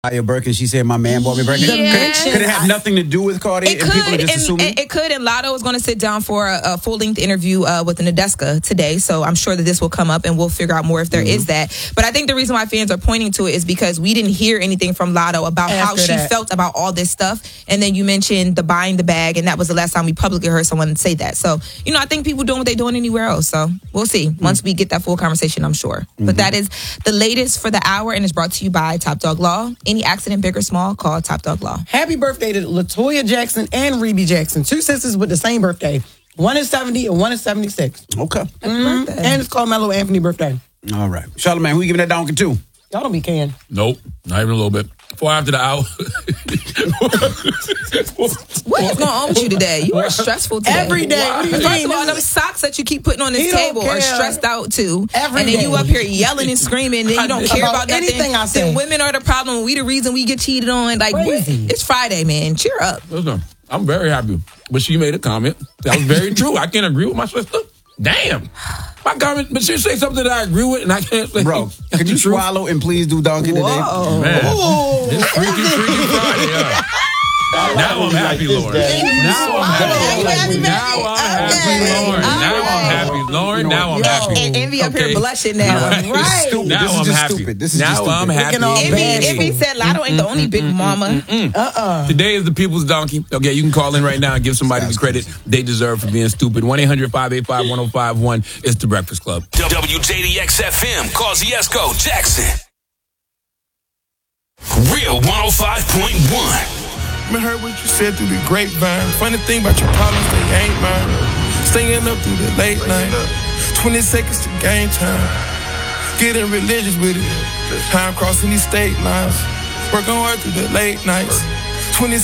Aya Birkin, she said my man bought me Birkin. Yes. Could it have nothing to do with Cardi? It and could, people are just assuming? It could, and Lotto is going to sit down for a full-length interview with Nadeska today, so I'm sure that this will come up, and we'll figure out more if there is that. But I think the reason why fans are pointing to it is because we didn't hear anything from Lotto about how she felt about all this stuff, and then you mentioned the buying the bag, and that was the last time we publicly heard someone say that. So, I think people doing what they're doing anywhere else, so we'll see. Once we get that full conversation, I'm sure. But that is the latest for the hour, and is brought to you by Top Dog Law. Any accident, big or small, call Top Dog Law. Happy birthday to LaToya Jackson and Rebe Jackson. Two sisters with the same birthday. One is 70 and one is 76. Okay. And it's called Mello Anthony birthday. All right. Charlamagne, who you giving that donkey to? Y'all don't be can. Nope. Not even a little bit. Before after the hour. What is going on with you today? You are stressful today. Every day. What do you First mean? of all, them socks that you keep putting on this table are stressed out too. Every and then day. you up here yelling and screaming, and then you don't care about nothing. Anything I say. Then women are the problem. We the reason we get cheated on. Like, it's Friday, man. Cheer up. Listen, I'm very happy. But she made a comment that was very true. I can't agree with my sister. Damn. My comment, but she say something that I agree with, and I can't say. Bro, could you swallow and please do donkey today? Man, it's freaky Friday. Now I'm happy, Lauren. Now I'm happy. Now I'm happy. And Envy up here blushing now. Right. Stupid. Now this is I'm just happy. stupid. This is now just stupid. I'm happy. Envy said Lotto ain't the only big mama. Today is the people's donkey. Okay, you can call in right now and give somebody the credit they deserve for being stupid. 1-800-585-1051 is The Breakfast Club. WJDX-FM calls Yesco Jackson. Real 105.1. I heard what you said through the grapevine. Funny thing about your problems, they ain't mine. Staying up through the late night. 20 seconds to game time. Getting religious with it. Time crossing these state lines. Working hard through the late nights. 20